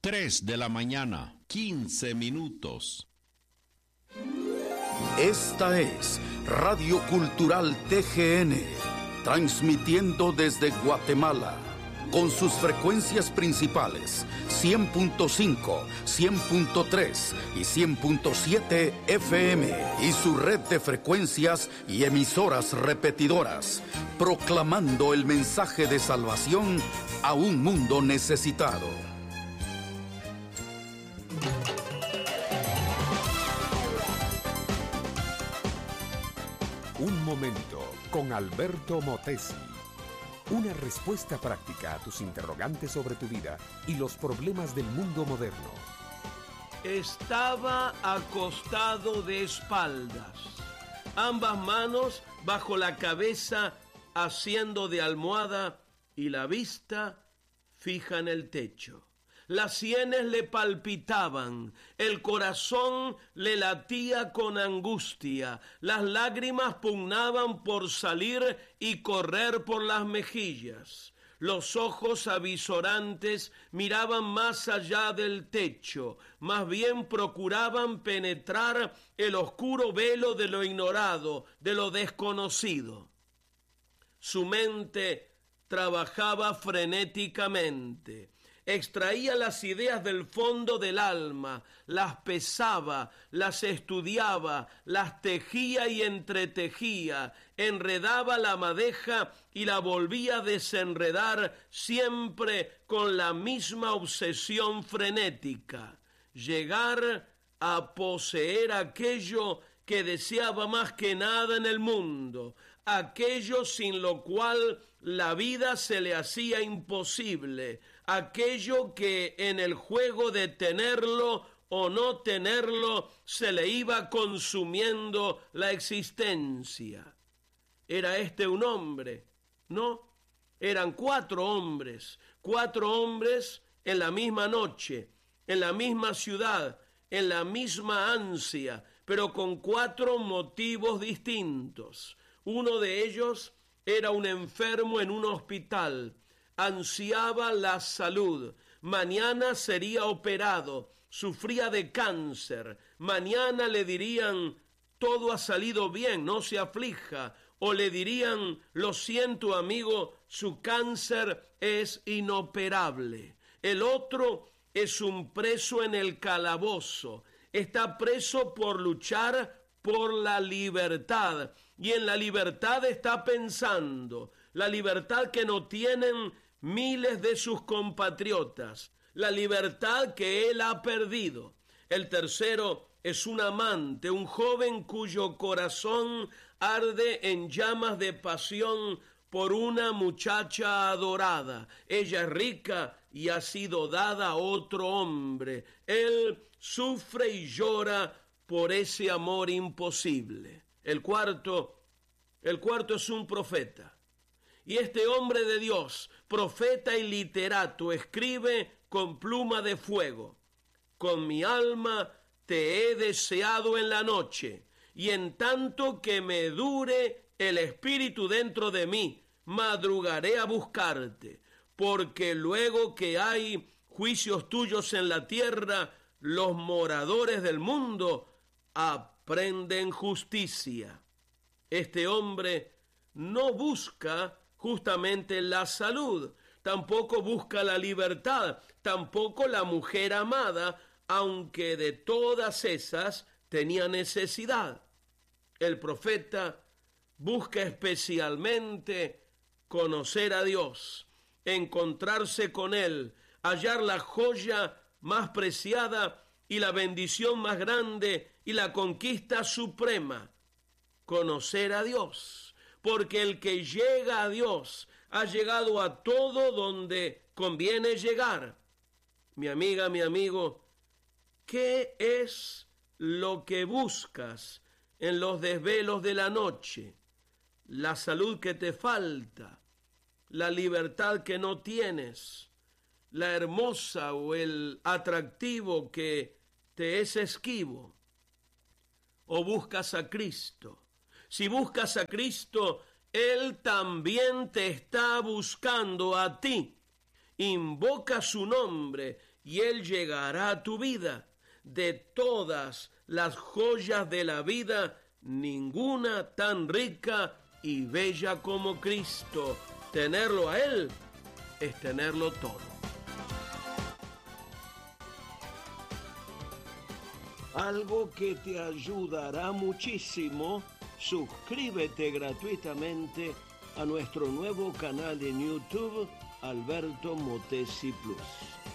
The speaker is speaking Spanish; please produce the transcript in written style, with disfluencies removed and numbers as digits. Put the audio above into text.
3 de la mañana, 15 minutos. Esta es Radio Cultural TGN, transmitiendo desde Guatemala, con sus frecuencias principales, 100.5, 100.3 y 100.7 FM, y su red de frecuencias y emisoras repetidoras, proclamando el mensaje de salvación a un mundo necesitado. Un momento con Alberto Motesi. Una respuesta práctica a tus interrogantes sobre tu vida y los problemas del mundo moderno. Estaba acostado de espaldas, ambas manos bajo la cabeza haciendo de almohada y la vista fija en el techo. Las sienes le palpitaban, el corazón le latía con angustia, las lágrimas pugnaban por salir y correr por las mejillas. Los ojos avisorantes miraban más allá del techo, más bien procuraban penetrar el oscuro velo de lo ignorado, de lo desconocido. Su mente trabajaba frenéticamente. Extraía las ideas del fondo del alma, las pesaba, las estudiaba, las tejía y entretejía, enredaba la madeja y la volvía a desenredar, siempre con la misma obsesión frenética: llegar a poseer aquello que deseaba más que nada en el mundo, aquello sin lo cual la vida se le hacía imposible, aquello que en el juego de tenerlo o no tenerlo se le iba consumiendo la existencia. ¿Era este un hombre? No, eran cuatro hombres en la misma noche, en la misma ciudad, en la misma ansia, pero con cuatro motivos distintos. Uno de ellos era un enfermo en un hospital, ansiaba la salud, mañana sería operado, sufría de cáncer, mañana le dirían: todo ha salido bien, no se aflija, o le dirían: lo siento amigo, su cáncer es inoperable. El otro es un preso en el calabozo, está preso por luchar por la libertad, y en la libertad está pensando, la libertad que no tienen miles de sus compatriotas, la libertad que él ha perdido. El tercero es un amante, un joven cuyo corazón arde en llamas de pasión por una muchacha adorada. Ella es rica y ha sido dada a otro hombre. Él sufre y llora por ese amor imposible. El cuarto es un profeta. Y este hombre de Dios, profeta y literato, escribe con pluma de fuego: con mi alma te he deseado en la noche, y en tanto que me dure el espíritu dentro de mí, madrugaré a buscarte, porque luego que hay juicios tuyos en la tierra, los moradores del mundo aprenden justicia. Este hombre no busca justamente la salud, tampoco busca la libertad, tampoco la mujer amada, aunque de todas esas tenía necesidad. El profeta busca especialmente conocer a Dios, encontrarse con Él, hallar la joya más preciada y la bendición más grande y la conquista suprema: conocer a Dios, porque el que llega a Dios ha llegado a todo donde conviene llegar. Mi amiga, mi amigo, ¿qué es lo que buscas en los desvelos de la noche? La salud que te falta, la libertad que no tienes, la hermosa o el atractivo que te es esquivo. ¿O buscas a Cristo? Si buscas a Cristo, Él también te está buscando a ti. Invoca su nombre y Él llegará a tu vida. De todas las joyas de la vida, ninguna tan rica y bella como Cristo. Tenerlo a Él es tenerlo todo. Algo que te ayudará muchísimo, suscríbete gratuitamente a nuestro nuevo canal en YouTube, Alberto Motesi Plus.